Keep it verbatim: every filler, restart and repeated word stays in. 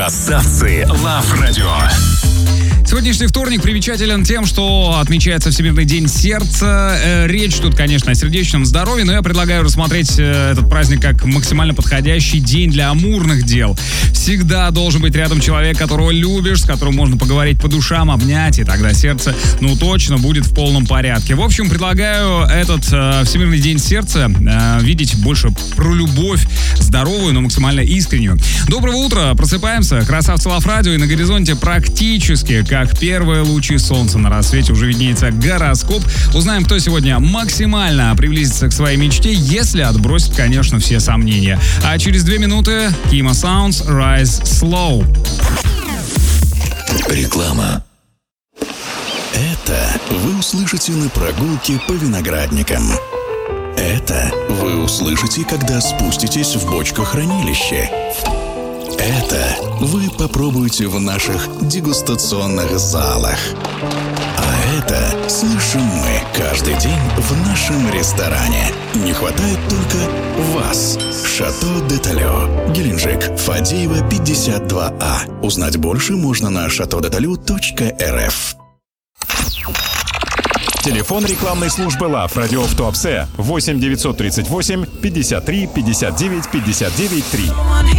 Красавцы Love Radio. Сегодняшний вторник примечателен тем, что отмечается Всемирный день сердца. Э, речь тут, конечно, о сердечном здоровье, но я предлагаю рассмотреть э, этот праздник как максимально подходящий день для амурных дел. Всегда должен быть рядом человек, которого любишь, с которым можно поговорить по душам, обнять, и тогда сердце, ну, точно будет в полном порядке. В общем, предлагаю этот э, Всемирный день сердца э, видеть больше про любовь, здоровую, но максимально искреннюю. Доброго утра, просыпаемся. Красавцы Love Radio, и на горизонте практически как Как первые лучи солнца на рассвете уже виднеется гороскоп. Узнаем, кто сегодня максимально приблизится к своей мечте, если отбросит, конечно, все сомнения. А через две минуты Kima Sounds Rise Slow. Реклама. Это вы услышите на прогулке по виноградникам. Это вы услышите, когда спуститесь в бочкохранилище. Это вы попробуете в наших дегустационных залах. А это слышим мы каждый день в нашем ресторане. Не хватает только вас. Шато де Талё, Геленджик, Фадеева, пятьдесят два А. Узнать больше можно на шато де талё точка эр эф. Телефон рекламной службы Love Radio в Туапсе восемь девятьсот тридцать восемь пятьдесят три пятьдесят девять пятьдесят девять три.